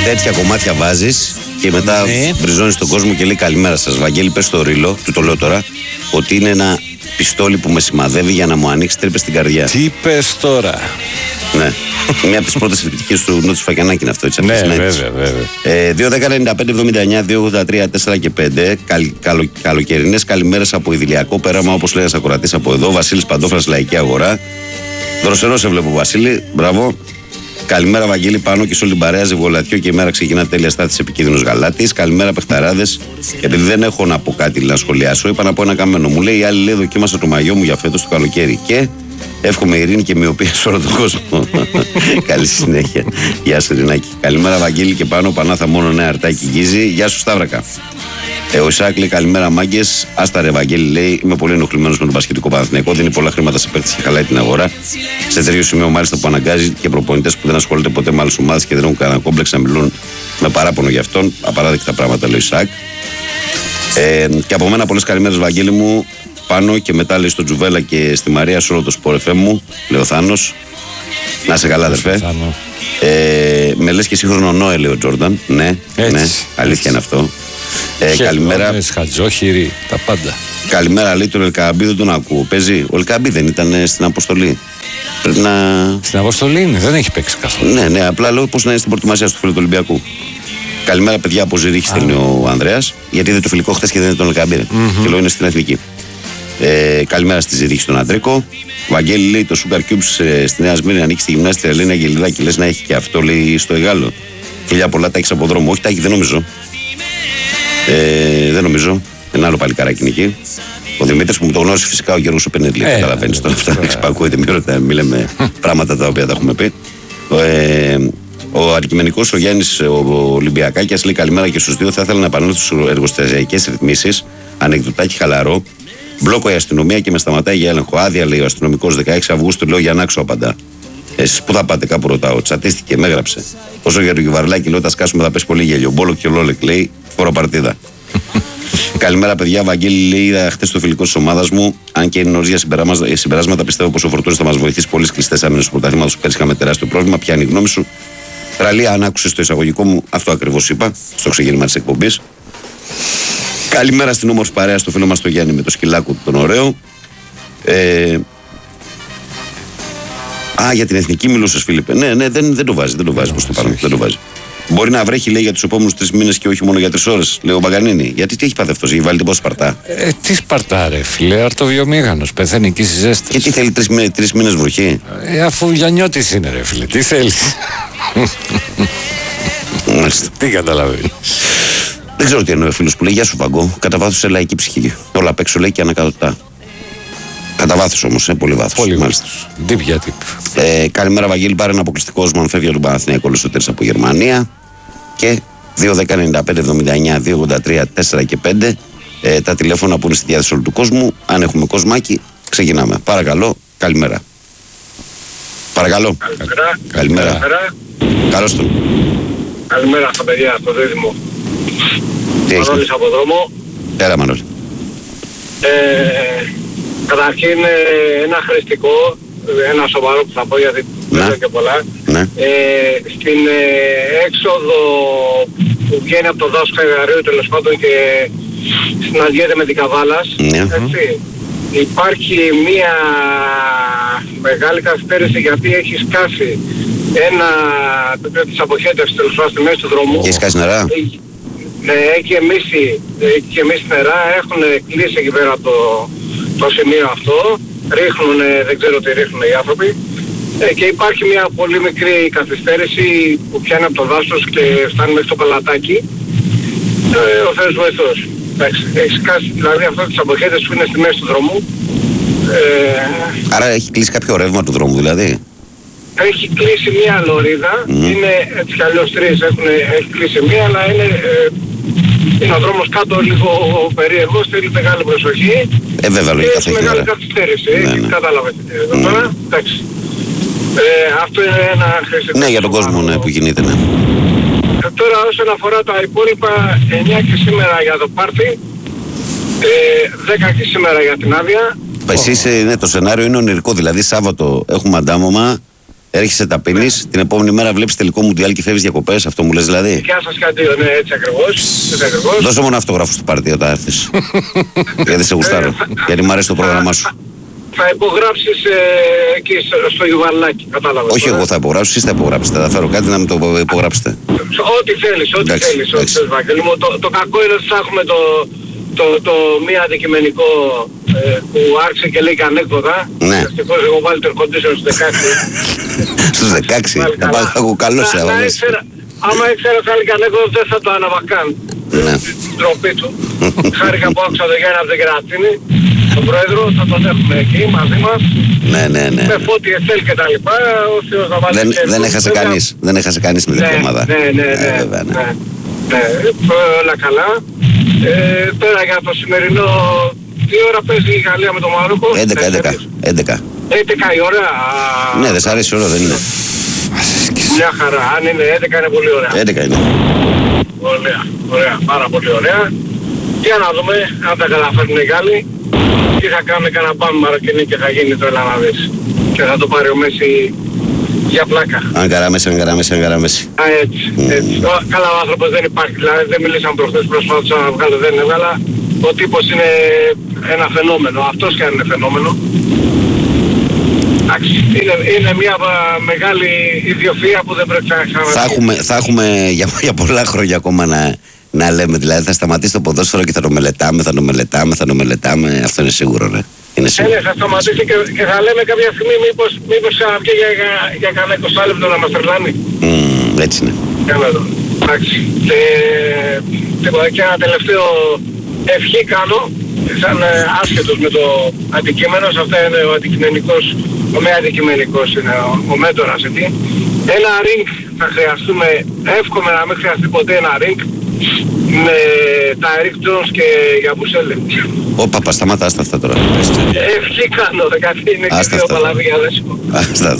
τέτοια κομμάτια βάζεις και μετά μπριζώνεις τον κόσμο και λέει καλημέρα σας. Βαγγέλη, πες στο ρίλο, του το λέω τώρα, ότι είναι ένα πιστόλι που με σημαδεύει για να μου ανοίξει τρύπες στην καρδιά. Τι πες τώρα. Ναι. Μία από τις πρώτες επιτυχίες του Νότου Φακιανάκη είναι αυτό, έτσι. Ναι, βέβαια. 2-10-95-79-2-83-4 και 5. Καλοκαιρινές καλημέρες από Ιδηλιακό πέραμα, όπως λέει ένας ακροατής από εδώ. Βασίλης Παντόφρας, Λαϊκή Αγορά. Δροσερός σε βλέπω, Βασίλη. Μπράβο. Καλημέρα, Βαγγέλη, πάνω και σε όλη την παρέα. Ζευγολατιό και η μέρα ξεκινά τέλεια στάθης επικίνδυνος γαλάτης. Καλημέρα, παιχταράδες. Επειδή δεν έχω να πω κάτι να σχολιάσω, είπα να πω ένα καμένο. Μου λέει η άλλη, λέει, δοκίμασα το μαγιό μου για φέτος το καλοκαίρι. Και εύχομαι ειρήνη και μοιοπία σε όλο τον κόσμο. Καλή συνέχεια. Γεια σου, Ειρηνάκη. Καλημέρα, Βαγγέλη, και πάνω. Πανάθα μόνο νέα αρτάκι γύζει. Γεια σου, Σταύρακα. Ο Ισάκ λέει καλημέρα, μάγκες. Άστα ρε, Βαγγέλη, λέει, είμαι πολύ ενοχλημένος με τον Πασχετικό Παναθηναϊκό. Δίνει πολλά χρήματα σε παίκτες και χαλάει την αγορά. Σε τέτοιο σημείο, μάλιστα, που αναγκάζει και προπονητές που δεν ασχολούνται ποτέ με άλλες ομάδες και δεν έχουν κανένα κόμπλεξ να μιλούν με παράπονο για αυτόν. Απαράδεκτα πράγματα, λέει ο Ισάκ. Και από μένα πολλές καλημέρες, Βαγγέλη μου. Πάνω και μετά, λέει, στο Τζουβέλα και στη Μαρία σε όλο το Sport FM μου, λέει ο Θάνος. Να σε καλά, αδερφέ. Με λες και σύγχρονο Νόε, λέει ο Τζόρνταν. Ναι, ναι, αλήθεια είναι αυτό. Καλημέρα. Χατζόχυρη, τα πάντα. Καλημέρα, λέει, τον Ελκαμπή δεν τον ακούω. Παίζει. Ο Ελκαμπή δεν ήταν στην αποστολή. Πρέπει να. Στην αποστολή είναι, δεν έχει παίξει καθόλου. Ναι, ναι, απλά λέω πώς να είναι στην προετοιμασία του φίλου του Ολυμπιακού. Καλημέρα, παιδιά, από Ζηρίχη στέλνει ο Ανδρέας. Γιατί είδε το φιλικό χθες και δεν είναι τον Ελκαμπή. Και λέω είναι στην Εθνική. Καλημέρα στη Ζηρίχη στον Αντρίκο. Βαγγέλη, λέει, το Sugar Cubes στη Νέα Σμύρνη ανήκει στη γυμνάστρια Ελένα Γελιδάκη. Λες να έχει και αυτό, λέει, στο Εγάλο. Φιλιά πολλά, τα έχει από δρόμο. Όχι, τα έχει, δεν νομίζω. Δεν νομίζω. Ένα άλλο παλικάράκι είναι εκεί. Ο Δημήτρης που μου το γνώρισε φυσικά, ο Γιώργος ο Πενέτλη. Καταλαβαίνεις τώρα αυτά. Εξυπακούεται, μην λέμε πράγματα τα οποία τα έχουμε πει. Ο αντικειμενικός ο Γιάννης ο Ολυμπιακάκιας λέει καλημέρα και στους δύο. Θα ήθελα να επανέλθω στις εργοστασιακές ρυθμίσεις. Ανεκδοτάκι χαλαρό. Μπλόκο η αστυνομία και με σταματάει για έλεγχο. Άδεια, λέει ο αστυνομικός. 16 Αυγούστου, λέω, για να άξω απαντά. Εσείς πού θα πάτε, κάπου ρωτάω. Τσατίστηκε, με έγραψε. Όσο για το Γιουβαρλάκι, λέω, τα σκάσουμε, θα πέσει πολύ γέλιο. Μπόλο και ο Λόλεκ, λέει, φοροπαρτίδα. Καλημέρα, παιδιά. Βαγγέλη, λέει, είδα χτες το φιλικό της ομάδας μου. Αν και είναι νωρίς για συμπεράσματα, πιστεύω πως ο Φορτούνης θα μας βοηθήσει πολύ στις κλειστές άμυνες του πρωταθλήματος που πέρυσι είχαμε τεράστιο πρόβλημα. Ποια είναι η γνώμη σου? Τραλία, αν άκουσες το εισαγωγικό μου, αυτό ακριβώς είπα στο ξεκίνημα της εκπομπής. Καλημέρα στην όμορφη παρέα, στο φίλο μας το Γιάννη με το σκυλάκου τον ωραίο. Για την εθνική μιλούσες, Φίλιππε. Ναι, δεν το βάζει προς το παρόν. Δεν το βάζει. Μπορεί να βρέχει, λέει, για τους επόμενους 3 μήνες και όχι μόνο για 3 ώρες, λέει ο Μπαγανίνη. Γιατί τι έχει πάθει αυτός, έχει βάλει την πόση Σπαρτά. Τι Σπαρτά, ρε φίλε, αρτοβιομήχανος, πεθαίνει εκεί στις ζέστες. Και τι θέλει 3 μήνες βροχή. Αφού Γιαννιώτης είναι, ρε φίλε, τι θέλει. Τι καταλαβαίνει. Δεν ξέρω τι εννοεί ο φίλος που λέει: Γεια σου, Βαγκό. Κατά βάθος σε λαϊκή ψυχή. Όλα απ' έξω, λέει, και ανακατοτά. Κατά βάθος όμως, πολύ βάθος. Πολύ μάλιστα. Καλημέρα, Βαγγέλη. Πάρε ένα αποκλειστικό όσμα αν φεύγει από τον Παναθηναϊκό Λεσοτέρης από Γερμανία. Και 2-10-95-79-2-83-4 και 5. Τα τηλέφωνα που είναι στη διάθεση όλου του κόσμου. Αν έχουμε κοσμάκι, ξεκινάμε. Παρακαλώ, καλημέρα. Παρακαλώ. Καλημέρα. Καλώς τον. Καλημέρα στα παιδιά, στο δίδυμο. Μανώλης από δρόμο. Έλα, Μανώλη. Καταρχήν ένα χρηστικό, ένα σοβαρό που θα πω γιατί δεν και πολλά. Ναι. Στην έξοδο που βγαίνει από το δάσος Χαϊδαρίου τέλος πάντων και συναντιέται με την Καβάλας, έτσι, υπάρχει μια μεγάλη καθυστέρηση γιατί έχει σκάσει ένα τέτοιο της αποχέτευσης τέλος πάντων στη μέση του δρόμου. Έχει σκάσει νερά. Έχει γεμίσει νερά, έχουν κλείσει εκεί πέρα το σημείο αυτό, ρίχνουν, δεν ξέρω τι ρίχνουν οι άνθρωποι και υπάρχει μια πολύ μικρή καθυστέρηση που πιάνει από το δάσος και φτάνει μέχρι το πελατάκι. Ο Θεός βοηθός. Έχει σκάσει δηλαδή αυτό τις αποχέτες που είναι στη μέση του δρόμου. Άρα έχει κλείσει κάποιο ρεύμα του δρόμου δηλαδή. Έχει κλείσει μία λωρίδα, είναι έτσι κι αλλιώς 3, έχει κλείσει μία, αλλά είναι ο δρόμος κάτω λίγο περίεργος, θέλει μεγάλη προσοχή. Βέβαια, λογικά θα έχει μεγάλη καθυστέρηση, κατάλαβε τι τώρα, εντάξει. Αυτό είναι ένα χρηστικό. Ναι, για τον κόσμο που γίνεται, ναι. Τώρα όσον αφορά τα υπόλοιπα, 9 και σήμερα για το πάρτι, 10 και σήμερα για την άδεια. Εσείς, ναι, το σενάριο είναι ονειρικό, δηλαδή Σάββατο έχουμε αντάμωμα, Έρχεσαι, τα πίνεις, την επόμενη μέρα βλέπεις τελικό Μουντιάλ και φεύγεις διακοπές. Αυτό μου λες δηλαδή. Γεια σας κάτι, ναι, έτσι ακριβώς. Δώσε μόνο αυτογράφο στο πάρτι όταν έρθεις. Γιατί σε γουστάρω. Γιατί μου αρέσει το πρόγραμμά σου. Θα υπογράψεις εκεί στο Ιουβαλάκι, κατάλαβα. Όχι, εγώ θα υπογράψω, εσείς θα υπογράψετε. Θα φέρω κάτι να μου το υπογράψετε. Ό,τι θέλεις, ό,τι θέλεις. Βαγγέλη μου. Το κακό είναι ότι θα έχουμε το μη αντικειμενικό που άρχισε και λέει και ανέκδοτα. Ναι. Ευτυχώς εγώ βάλει το air condition στους 16. Στους 16. Θα πάω καλό σε αγώνες. Άμα ήξερα άλλη και ανέκδοτο δεν θα το άναβα καν. Ναι. Την τροπή του. Χάρηκα που άκουσα το Γιάννη από την Κερατίνη. Τον πρόεδρο θα τον έχουμε εκεί μαζί μας. Ναι. Με Φώτη Εστέλ και τα λοιπά. Ο Θεός να βάλει Δεν έχασε κανείς. Δεν έχασε κανείς με την ομάδα. Ναι, όλα καλά. Τώρα για το σημερινό, τι ώρα παίζει η Γαλλία με το Μαρόκο? 11. 11 η ώρα. Ναι, δεν σ' αρέσει ώρα, δεν είναι. Μια χαρά, αν είναι 11 είναι πολύ ωραία. 11 είναι. Ωραία, πάρα πολύ ωραία. Για να δούμε αν τα καταφέρουν οι Γάλλοι. Τι θα κάνουν κανένα πάμε Μαροκινή και θα γίνει το Ελλαναδές. Και θα το πάρει ο Μέση για πλάκα. Αγκαράμεση. Έτσι. Καλά ο άνθρωπος δεν υπάρχει, δηλαδή δεν μιλήσαμε προχθές, προσπάθησα να βγάλω, δεν έβγαλα. Ο τύπος είναι ένα φαινόμενο, αυτός και αν είναι φαινόμενο. Εντάξει, είναι μια μεγάλη ιδιοφυΐα που δεν πρέπει να ξαναδεί. Θα έχουμε για πολλά χρόνια ακόμα να λέμε, δηλαδή θα σταματήσει το ποδόσφαιρο και θα το μελετάμε, αυτό είναι σίγουρο, ναι. Είναι σίγουρο. Θα σταματήσει και θα λέμε κάποια στιγμή μήπως ξαναβγεί για κανένα 20 λεπτό να μας τρελάνει. Έτσι είναι. Εντάξει. Και ένα τελευταίο ευχή κάνω, σαν άσχετος με το αντικείμενο, αυτό είναι ο αντικειμενικός, ο με αντικειμενικός είναι ο μέντορας εκεί. Ένα ring θα χρειαστούμε, εύχομαι να μην χρειαστεί ποτέ ένα ring με τα Eric Jones και Γιαμπουσέλε. Παπα, σταμάτα, άστα αυτά τώρα. Ευχή κάνω, κάτι είναι και δύο παλαβία δέσιμο. Άστα.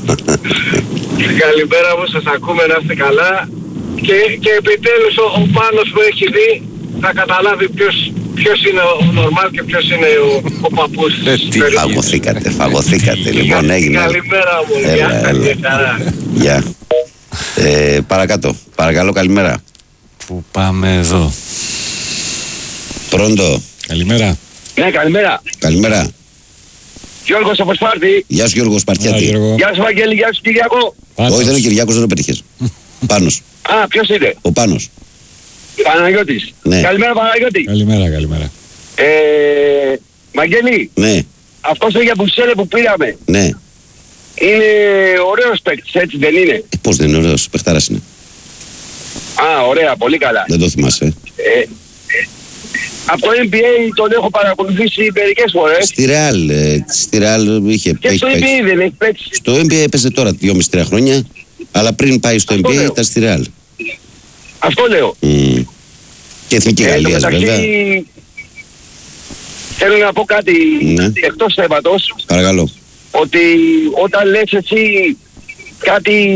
Καλημέρα μου, σας ακούμε, να είστε καλά. Και επιτέλους ο Πάνος που έχει δει θα καταλάβει ποιος είναι ο νορμάλ και ποιος είναι ο παππούς. Φαγωθήκατε, λοιπόν, έγινε. Καλημέρα μου, γεια. Παρακάτω, παρακαλώ, καλημέρα. Πού πάμε εδώ? Πρόντο. Καλημέρα. Ναι, καλημέρα. Γιώργος από Σπάρτη. Γεια σου Γιώργο Σπαρτιάτη. Γεια σου Βαγγέλη, γεια σου Κυριακό. Όχι, δεν είναι Κυριάκος, δεν το πετύχες. Πάνος. Α, ποιος είναι? Ο Πάνος. Παναγιώτης. Ναι. Καλημέρα Παναγιώτη. Καλημέρα. Βαγγέλη. Ναι. Αυτός ο Γιαμπουσέλε που πήραμε. Ναι. Είναι ωραίος παίκτης, έτσι δεν είναι? Πώς δεν είναι ωραίος, παιχτάρας είναι. Α, ωραία, πολύ καλά. Δεν το θυμάσαι. Από το NBA τον έχω παρακολουθήσει μερικές φορές. Στη Real είχε και στο NBA δεν έχει παίξει. Στο NBA έπαιζε τώρα 2,5-3 χρόνια, αλλά πριν πάει στο NBA ήταν στη Real. Αυτό λέω. Και εθνική Γαλλίας βέβαια. Θέλω να πω κάτι εκτός θέματος. Παρακαλώ. Ότι όταν λες εσύ κάτι...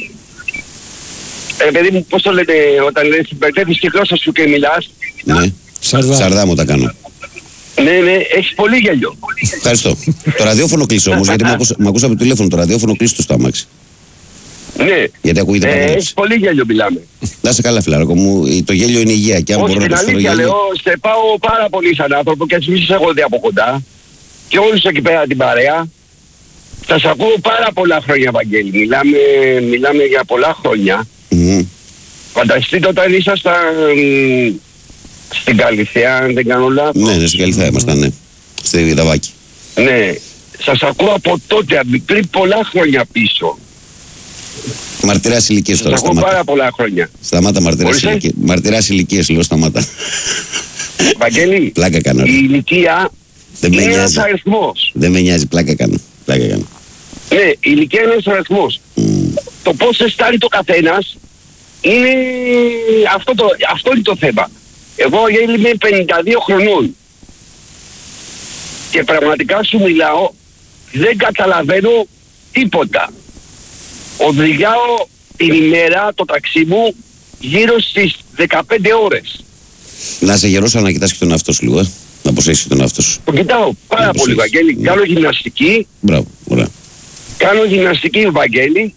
παιδί μου, πώς το λέτε όταν λες, μπερδεύεις τη γλώσσα σου και μιλάς. Ναι. Σαρδά μου τα κάνω. Ναι, έχεις πολύ γέλιο. Ευχαριστώ. Το ραδιόφωνο κλείσω όμως, γιατί μ' ακούσα από το τηλέφωνο. Το ραδιόφωνο κλείσω το στο αμάξι. Ναι. Γιατί ακούγεται πανέλευση. Έχεις πολύ γέλιο μιλάμε. Να είσαι καλά φιλάρακο μου, το γέλιο είναι υγεία και αν όχι, μπορώ να την αλήθεια λέω, σε πάω πάρα πολύ σαν άνθρωπο και έτσι μη σας έχω δει από κοντά. Και όλους εκεί πέρα την παρέα. Θα σας ακούω πάρα πολλά χρόνια, Βαγγέλη. Μιλάμε για πολλά χρόνια. Φανταστείτε όταν ήσασταν στην Καλυθέα, αν δεν κάνω λάθος. Ναι, στην Καλυθέα ήμασταν, ναι. Στη Βιδαβάκη. Ναι, σας ακούω από τότε, πριν πολλά χρόνια πίσω. Μαρτυράς ηλικίες τώρα, σταμάτα. Πάρα πολλά χρόνια. Σταμάτα μαρτυράς ηλικίες. Μαρτυράς ηλικίες, λέω, σταμάτα. Βαγγέλη, πλάκα κάνω. Η ηλικία είναι ένας αριθμός. Δεν με νοιάζει, πλάκα κάνω. Ναι, η ηλικία είναι ένας αριθμός. Το πώς αισθάνει το καθένας είναι αυτό είναι το θέμα. Εγώ είμαι 52 χρονών και πραγματικά σου μιλάω, δεν καταλαβαίνω τίποτα. Οδηγάω την ημέρα το ταξί μου γύρω στις 15 ώρες. Να σε γερώσω να κοιτάς και τον εαυτό σου λίγο, να προσέχεις τον εαυτό σου. Το κοιτάω πάρα πολύ, Βαγγέλη. Κάνω γυμναστική. Μπράβο, ωραία. κάνω γυμναστική, Βαγγέλη,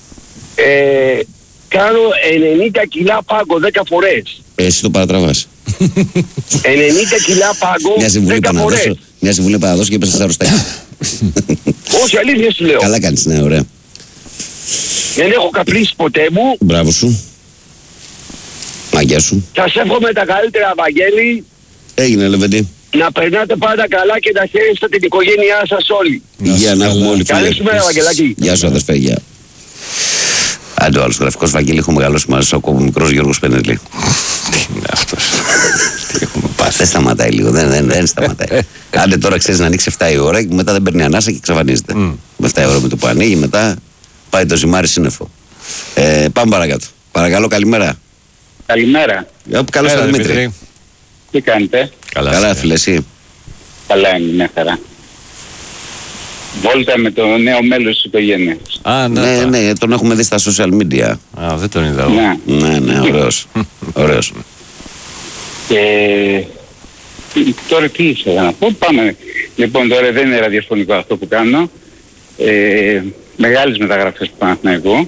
κάνω 90 κιλά πάγκο 10 φορές. Εσύ το παρατραβάς. 90 κιλά πάγκο 10 φορές. Μια συμβουλή παραδώσω και έπεσα στα αρρωστάκια. Όχι, αλήθεια σου λέω. Καλά κάνεις, ναι, ωραία. Δεν έχω καπνίσει ποτέ μου. Μπράβο σου. Μάγκια σου. Σας εύχομαι τα καλύτερα, Βαγγέλη. Έγινε, Λεβέντη. Να περνάτε πάντα καλά και να χαίρεστε την οικογένειά σας όλοι. Υγεία να έχουμε όλοι. Καλή σου μέρα, Βαγγελάκη. Γεια σου, αδερφέ, γεια. Άντε ο άλλος γραφικός, Βαγγέλη, έχω μεγαλώσει μαζί σου ακόμα μικρός Γιώργος Πενελή. Τι είναι αυτός. Τι έχουμε πάθει. Δεν σταματάει λίγο, δεν σταματάει. Άντε τώρα ξέρεις να ανοίξει 7 η ώρα και μετά δεν παίρνει ανάσα και εξαφανίζεται. Με 7 η ώρα με το που ανοίγει, μετά πάει το ζυμάρι σύννεφο. Πάμε παρακάτω. Παρακαλώ, καλημέρα. Καλημέρα. Καλώς ήρθατε, Δημήτρη. Τι κάνετε? Καλά, φίλε, εσύ. Καλά είναι, μια χαρά. Βόλτα με το νέο μέλος της οικογένειας. Ναι, τον έχουμε δει στα social media. Α, δεν τον είδα εγώ. Ναι, ωραίος. Και τώρα τι ήθελα να πω, πάμε. Λοιπόν, τώρα δεν είναι ραδιοφωνικό αυτό που κάνω. Μεγάλες μεταγραφές του Παναθηναϊκού.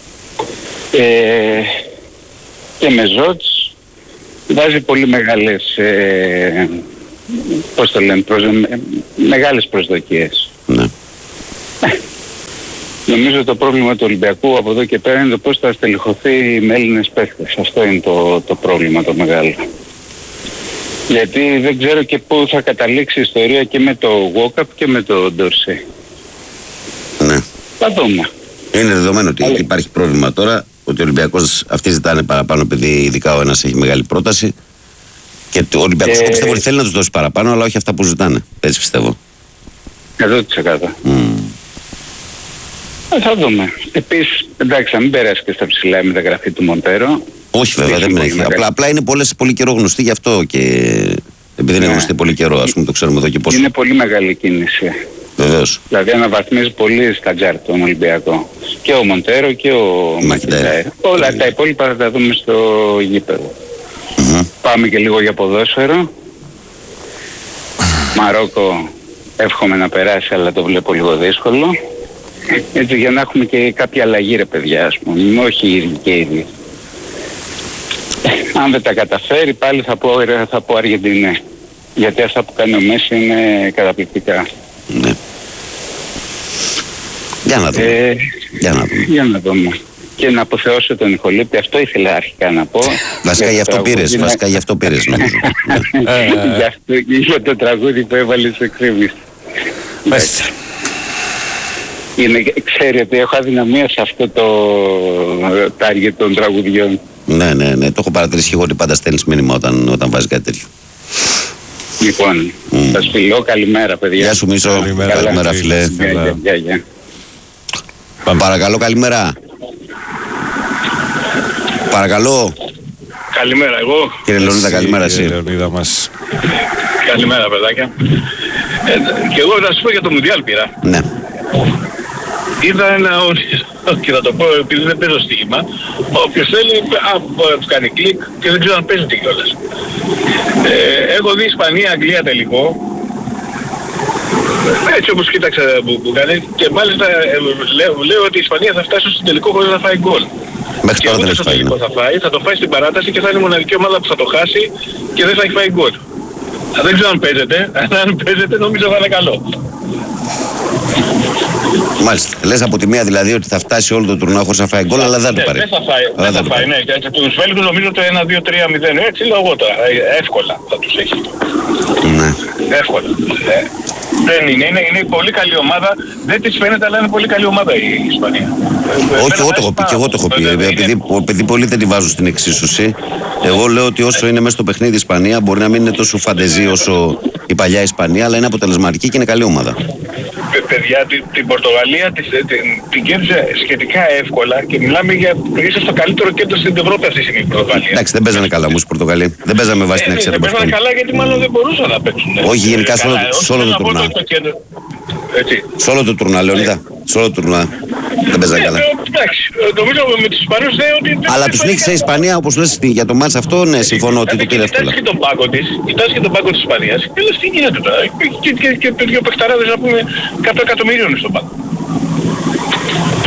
Και με Ζότς βάζει πολύ μεγάλες, πώς το λένε, μεγάλες προσδοκίες. Ναι. Νομίζω το πρόβλημα του Ολυμπιακού από εδώ και πέρα είναι το πώς θα στελεχωθεί με Έλληνες παίχτες. Αυτό είναι το πρόβλημα το μεγάλο. Γιατί δεν ξέρω και πού θα καταλήξει η ιστορία και με το Walkup και με το Ντόρσεϊ. Ναι. Θα δούμε. Είναι δεδομένο ότι υπάρχει πρόβλημα τώρα, ότι ο Ολυμπιακός αυτοί ζητάνε παραπάνω, επειδή ειδικά ο ένας έχει μεγάλη πρόταση. Και ο Ολυμπιακός πιστεύω ότι θέλει να τους δώσει παραπάνω, αλλά όχι αυτά που ζητάνε. Έτσι πιστεύω. 100%. Θα δούμε. Επίσης, εντάξει, να μην περάσει και στα ψηλά η μεταγραφή του Μοντέρο. Όχι βέβαια, δεν έχει. Απλά είναι πολύ καιρό γνωστή γι' αυτό και επειδή είναι γνωστή πολύ καιρό, ας πούμε, το ξέρουμε εδώ και πόσο. Είναι πολύ μεγάλη κίνηση. Βεβαίως. Δηλαδή αναβαθμίζει πολύ στα τζάρ τον Ολυμπιακό. Και ο Μοντέρο και ο Μακιντάιρ. Όλα τα υπόλοιπα θα τα δούμε στο γήπεδο. Πάμε και λίγο για ποδόσφαιρο. Μαρόκο εύχομαι να περάσει, αλλά το βλέπω λίγο δύσκολο. Έτσι για να έχουμε και κάποια αλλαγή, ρε παιδιά, ας πούμε. Όχι οι ίδιοι και οι ίδιοι. Αν δεν τα καταφέρει πάλι θα πω Αργεντινέ. Γιατί αυτά που κάνει ο Μέση είναι καταπληκτικά. Ναι. Για να δούμε. Για να δούμε. Και να αποθεώσω τον Νικολίτη, αυτό ήθελα αρχικά να πω. Βασικά γι' αυτό πήρες, νομίζω. Για το τραγούδι που έβαλε σε εκκρεμής. Ξέρει ότι έχω αδυναμία σε αυτό το target των τραγουδιών. Ναι, το έχω παρατηρήσει και εγώ ότι πάντα στέλνεις μήνυμα όταν βάζει κάτι τέτοιο. Λοιπόν, σας φιλώ, καλημέρα παιδιά. Γεια σου Μίσο, καλημέρα φίλε. Γεια. Παρακαλώ, καλημέρα. Παρακαλώ. Καλημέρα, εγώ. Κύριε Λεωνίδα, καλημέρα εσύ. Λεωνίδα μας. Καλημέρα, παιδάκια. Και εγώ να σας πω για το Μουντιάλ πήρα. Ναι. Είδα ένα όνειρο, και θα το πω επειδή δεν παίζω στοίχημα, όποιος θέλει του κάνει κλικ και δεν ξέρω αν παίζεται κιόλας. Έχω δει Ισπανία-Αγγλία τελικό, έτσι όπως κοίταξα που κάνει, και μάλιστα λέω ότι η Ισπανία θα φτάσει στο τελικό χωρίς να φάει γκολ. Μέχρι τώρα δεν έχει φάει. Θα το φάει στην παράταση και θα είναι η μοναδική ομάδα που θα το χάσει και δεν θα έχει φάει γκολ. Δεν ξέρω αν παίζεται, αλλά αν παίζεται νομίζω θα είναι καλό. Μάλιστα. Λες από τη μία δηλαδή ότι θα φτάσει όλο το τουρνουά χωρίς να φάει γκολ, αλλά δεν το πάρει. Δεν θα φάει, ναι. Και τους Βέλγους νομίζω το 1-2-3-0. Έτσι λέω εγώ τώρα. Εύκολα θα τους έχει. Ναι. Εύκολα. Δεν είναι πολύ καλή ομάδα. Δεν της φαίνεται, αλλά είναι πολύ καλή ομάδα η Ισπανία. Όχι, εγώ το έχω πει. Επειδή πολλοί δεν τη βάζουν στην εξίσωση, εγώ λέω ότι όσο είναι μέσα στο παιχνίδι η Ισπανία, μπορεί να μην είναι τόσο φαντεζή όσο η παλιά Ισπανία, αλλά είναι αποτελεσματική και είναι καλή ομάδα. Παιδιά, την Πορτογαλία την κέρδισε σχετικά εύκολα και μιλάμε για ίσως το καλύτερο κέντρο στην Ευρώπη αυτή τη στιγμή η Πορτογαλία. Εντάξει, δεν παίζανε καλά όμως οι Πορτογαλοί. Δεν παίζαμε βάση την αξία του παιχνιδιού. Δεν παίζανε καλά γιατί μάλλον δεν μπορούσαν να παίξουν. Όχι, γενικά σε όλο το τουρνουά. Σε όλο το τουρνουά, Λεωνίδα. Σε όλο το τουρνουά. Δεν παίζανε καλά. Εντάξει, νομίζω με τους Ισπανούς λέει ότι... Αλλά τους νίκησε η Ισπανία, όπως λες για το μάτς αυτό, ναι, συμφωνώ ότι το πήρε εύκολα. Κοιτάς και τον πάγκο της Ισπανίας και λες τι γίνεται τώρα. Και δύο παιχταράδες να πούμε 100 εκατομμυρίων στον πάγκο.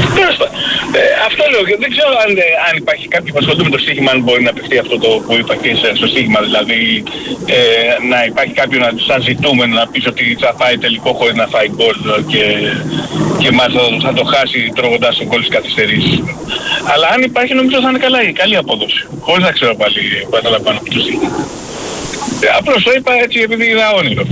Τέλος πάντων. Αυτό λέω και δεν ξέρω αν υπάρχει κάποιο που ασχολείται με το στοίχημα, αν μπορεί να παιχτεί αυτό το που είπα και στο στοίχημα, δηλαδή να υπάρχει κάποιο σαν ζητούμενο να πεις ότι θα φάει τελικό χωρίς να φάει γκολ και μάλιστα θα το χάσει τρώγοντας τον γκολ στις καθυστερήσεις. Αλλά αν υπάρχει νομίζω θα είναι καλή απόδοση. Χωρίς να ξέρω πάλι που καταλαβαίνω από το στοίχημα. Απλώς το είπα έτσι επειδή είναι όνειρο.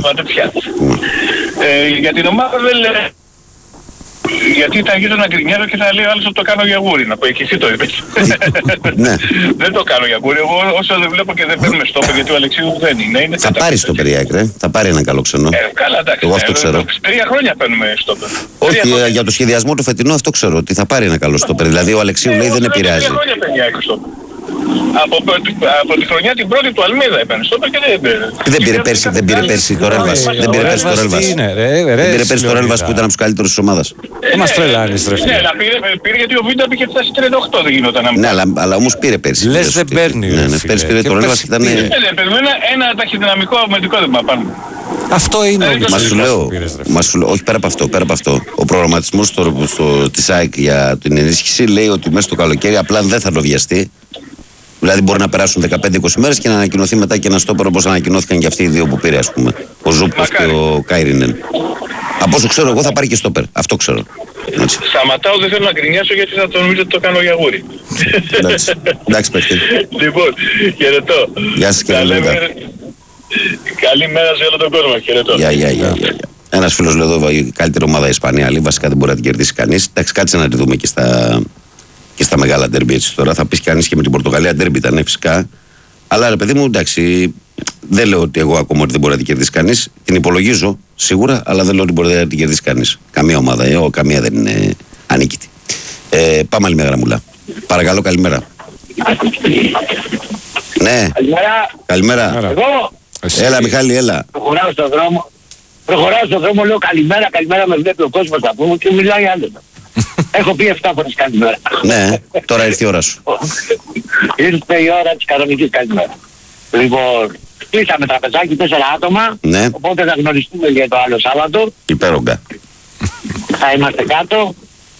Για την ομάδα δεν λέει. Γιατί θα γύρω να γκρινιάρω και θα λέει ο άλλος ότι το κάνω για γούρι. Να πω και εσύ το είπες. Δεν το κάνω για γούρι. Εγώ όσο δεν βλέπω και δεν παίρνουμε στόπερ, γιατί ο Αλεξίου δεν είναι. Θα πάρει στόπερ η ΑΕΚ, θα πάρει ένα καλό ξενό. Καλά, εντάξει. Εγώ αυτό ξέρω. 3 χρόνια παίρνουμε στόπερ. Όχι, για το σχεδιασμό του φετινού αυτό ξέρω, ότι θα πάρει ένα καλό στόπερ. Δηλαδή ο Αλεξίου λέει δεν επηρεάζει. 3 χρόνια παίρνει η ΑΕΚ στόπερ. Από τη χρονιά την πρώτη του Αλμίδα έπαιρνε στόπερ και δεν πήρε πέρσι το Ρέλβας. Δεν πήρε πέρσι το Ρέλβας που ήταν από τους καλύτερους της ομάδας. Δεν μας τρελάνεις ρε φίλε. Ναι, αλλά πήρε γιατί ο Βίντα πήγε φτάσει 38, δεν γινόταν να μην. Ναι, αλλά όμως πήρε πέρσι. Λες δεν παίρνει. Ναι, πέρσι πήρε το Ρέλβας και ήταν. Περιμένω ένα ταχυδυναμικό αμυντικό πάνω. Αυτό είναι ο Μα σου λέω, όχι πέρα από αυτό. Ο προγραμματισμός της ΑΕΚ για την ενίσχυση λέει ότι μέσα στο καλοκαίρι απλά δεν θα το βιαστεί. Δηλαδή μπορεί να περάσουν 15-20 μέρες και να ανακοινωθεί μετά και ένα στόπερ όπως ανακοινώθηκαν και αυτοί οι δύο που πήρε, ας πούμε. Ο Ζούπκοφ και ο Κάιρινεν. Από όσο ξέρω εγώ θα πάρει και στόπερ. Αυτό ξέρω. Έτσι. Σταματάω, δεν θέλω να γκρινιάσω γιατί θα το νομίζω ότι το κάνω για γούρι. Εντάξει παίχτη. Λοιπόν, χαιρετώ. Γεια σας κύριε Λέγκα. Καλημέρα σε όλο τον κόσμο. Χαιρετώ. Γεια. Ένας φίλος λέει εδώ η καλύτερη ομάδα η Ισπανία. Ali, βασικά δεν μπορεί να την κερδίσει κανείς. Εντάξει, κάτσε να τη δούμε και στα μεγάλα ντέρμπι έτσι τώρα. Θα πεις κανείς και με την Πορτογαλία ντέρμπι ήταν φυσικά. Αλλά ρε παιδί μου, εντάξει, δεν λέω ότι εγώ ακόμα ότι δεν μπορεί να την κερδίσει κανείς. Την υπολογίζω σίγουρα, αλλά δεν λέω ότι μπορεί να την κερδίσει κανείς. Καμία ομάδα, καμία δεν είναι ανίκητη. Πάμε άλλη μια γραμμούλα. Παρακαλώ, καλημέρα. Ναι. Καλημέρα. Εγώ. Έλα Μιχάλη, έλα. Προχωράω στον δρόμο, λέω καλημέρα, με βλέπει ο κόσμος να πούμε και μιλάει άλλο. Έχω πει 7 φορές καλημέρα. Ναι, τώρα ήρθε η ώρα σου. Ήρθε η ώρα της κανονικής καλημέρα. Λοιπόν, κλείσαμε τραπεζάκι 4 άτομα, ναι. Οπότε θα γνωριστούμε για το άλλο Σάββατο. Υπέρογκα. Θα είμαστε κάτω.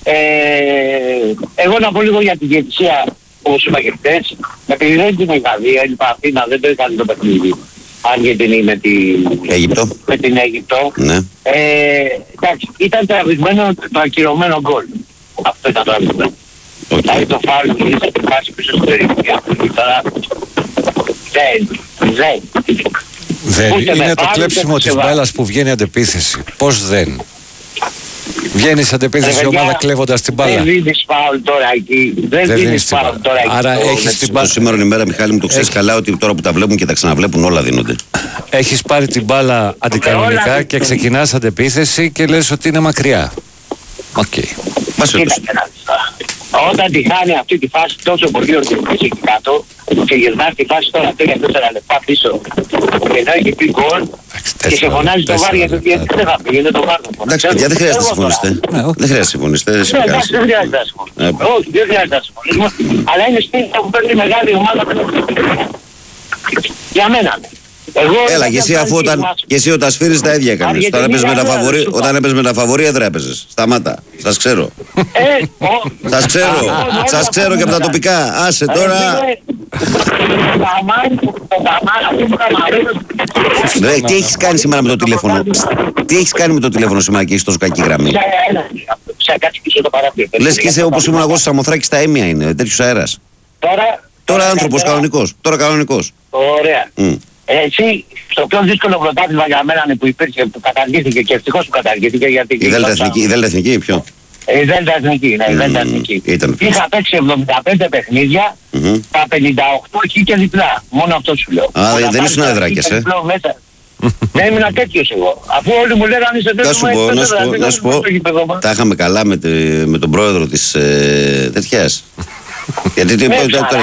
Εγώ να πω λίγο για την διαιτησία, όπως είπα και χτες. Επειδή δεν την είχα δει, έλειπα Αθήνα, δεν το είχα δει το παιχνίδι. Αν και την με την Αίγυπτο. Ναι. Εντάξει, ήταν τραβηγμένο το ακυρωμένο γκολ. Αυτό ήταν τραβηγμένο. Δηλαδή το φάουλ που είχε την φάση πίσω στην περιοχή. Τώρα δεν. Είναι το κλέψιμο της μπάλας που βγαίνει αντεπίθεση. Πώς δεν. Βγαίνει σε αντεπίθεση η ομάδα κλέβοντας την μπάλα. Δεν δίνεις φάουλ τώρα εκεί. Δεν δίνεις φάουλ τώρα εκεί. Άρα έχεις την μπάλα. Σήμερα η μέρα, Μιχάλη μου, το ξέρεις καλά ότι τώρα που τα βλέπουν και τα ξαναβλέπουν όλα δίνονται. Έχεις πάρει την μπάλα αντικανονικά και ξεκινάς αντεπίθεση και λες ότι είναι μακριά. Οκ. Όταν τη χάνει αυτή τη φάση τόσο πολύ ορθιωτής εκεί κάτω και γυρνάς τη φάση τώρα 3-4 λεπτά πίσω και να έχει πει γκολ και σε φωνάζει το βάρ γιατί δεν θα πήγαινε το βάρ. Εντάξει παιδιά, δεν χρειάζεται να συμφωνήσετε. Δεν χρειάζεται να συμφωνήσετε. Δεν χρειάζεται να συμφωνήσουμε. Όχι, δεν χρειάζεται να συμφωνήσουμε. Αλλά είναι στήριξη που παίρνει μεγάλη ομάδα για μένα. Έλα και εσύ αφού όταν σφύρεις τα ίδια έκανες. Όταν έπαιζες με τα φαβορί έδρα έπαιζες. Σταμάτα. Σας ξέρω. Σας ξέρω και από τα τοπικά. Άσε τώρα. Τι έχεις κάνει σήμερα με το τηλέφωνο. Τι έχεις κάνει με το τηλέφωνο σήμερα και έχεις τόσο κακή γραμμή. Λες και είσαι όπως ήμουν εγώ στη Σαμοθράκη στα Έμια είναι. Τέτοιος αέρας. Τώρα άνθρωπος κανονικός. Τώρα κανονικός. Ωραία. Εσύ, στο πιο δύσκολο πρωτάθλημα για μένα που υπήρχε, που καταργήθηκε και ευτυχώς που καταργήθηκε γιατί... Η Δέλτα Εθνική ή ποιο? Η Δέλτα Εθνική, ναι, η Δέλτα Εθνική. Είχα παίξει 75 παιχνίδια, τα 58 εκεί και διπλά. Μόνο αυτό σου λέω. Α, δεν ήσουν αδράκες, Δεν ήμουν τέτοιος εγώ. Αφού όλοι μου λέγανε είσαι τέτοιο, να σου πω, τα είχαμε καλά με τον πρόεδρο της τέτοιας. Γιατί τι είπα τώρα,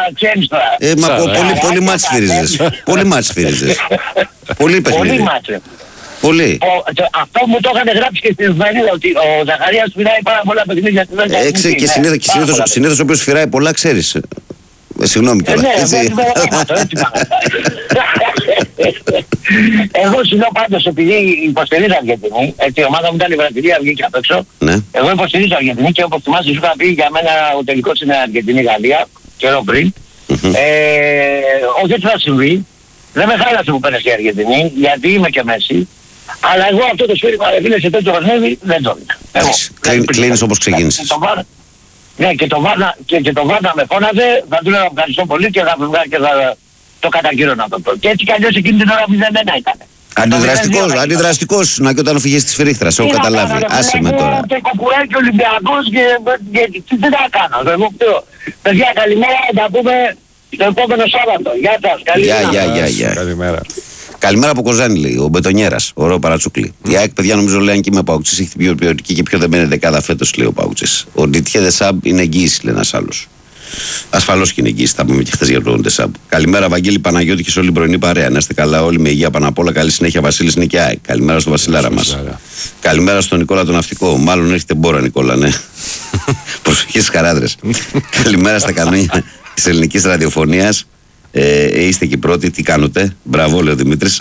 πολύ μάτς φύριζες. Πολύ μάτς φύριζες. Πολύ παιχνίδι. Πολύ. Αυτό μου το είχαν γράψει και στην Ισραήλ ότι ο Ζαχαρίας φυράει πάρα πολλά παιχνίδια στην Ελλάδα. Και συνήθως ο οποίος φυράει πολλά ξέρεις. Συγγνώμη κιόλας. Εγώ συνώ πάντως, επειδή υποστηρίζω Αργεντινή, έτσι η ομάδα μου ήταν η Βραζιλία, βγήκε απ' έξω. Ναι. Εγώ υποστηρίζω Αργεντινή και όπως θυμάσαι σου είχα πει για μένα ο τελικός είναι Αργεντινή-Γαλλία, καιρό πριν. Όχι ότι θα συμβεί, δεν με χάλασε που πέρασε η Αργεντινή, γιατί είμαι και Μέση. Αλλά εγώ αυτό το σφύριγμα φίλε σε τέτοιο παιχνίδι δεν το είδα. Κλείνεις όπως ξεκίνησες. Ναι, και το Βάρνα με φώναζε, θα του λέω ευχαριστώ πολύ και θα το κατακύρωνα το πρώτο. Και έτσι κι αλλιώς εκείνη την ώρα 0-1 ήταν. Αντιδραστικός, να και όταν φύγες της Φερίχτρας, έχω καταλάβει. Άσε με τώρα. Και Κοκουράκη Ολυμπιακός και τι θα κάνω. Εγώ ξέρω. Παιδιά καλημέρα, θα πούμε το επόμενο Σάββατο. Γεια σας, καλημέρα. Γεια. Καλημέρα. Καλημέρα από Κοζάνη, λέει ο Μπετονιέρας. Ωραίο παρατσούκλι. Η ΑΕΚ, παιδιά, νομίζω λέει αν και είμαι Παουκτζής, έχει την πιο ποιοτική και πιο δεμένη δεκάδα φέτος, λέει ο Παουκτζής. Ο Ντιτιέ Δεσάμπ είναι εγγύηση, λέει ένας άλλος. Ασφαλώς και είναι εγγύηση, θα πούμε και χθες για τον Δεσάμπ. Καλημέρα, Βαγγέλη Παναγιώτη και σε όλη την πρωινή παρέα. Να είστε καλά, όλοι με υγεία πάνω απ' όλα. Καλή συνέχεια, Βασίλης Νικιάη. Καλημέρα στον Βασιλάρα μας. Καλημέρα στον Νικόλα τον Ναυτικό. Μάλλον έρχεται μπόρα, Νικόλα, ναι. Προσοχή στις χαράδρες. Καλημέρα στα κανόνια της ελληνικής ραδιοφωνίας. Είστε και πρώτοι, τι κάνετε? Μπράβο, λέει ο Δημήτρης.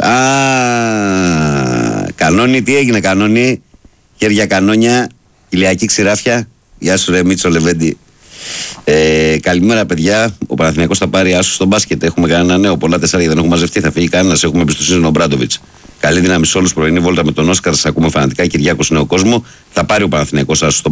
Κανόνι, τι έγινε, Κανόνι? Χέρια κανόνια, ηλιακή ξηράφια. Γεια σου, ρε Μίτσο Λεβέντη. Καλημέρα, παιδιά. Ο Παναθηναϊκός θα πάρει άσο στο μπάσκετ. Έχουμε κανένα νέο. Πολλά τεσσάρια δεν έχουμε μαζευτεί. Θα φύγει κανένας. Έχουμε εμπιστοσύνη στον Μπράντοβιτς. Καλή δύναμη σε όλους. Πρωινή βόλτα με τον Όσκαρ. Σας ακούμε φανατικά. Κυριάκος Νέο Κόσμο. Θα πάρει ο Παναθηναϊκός άσο στο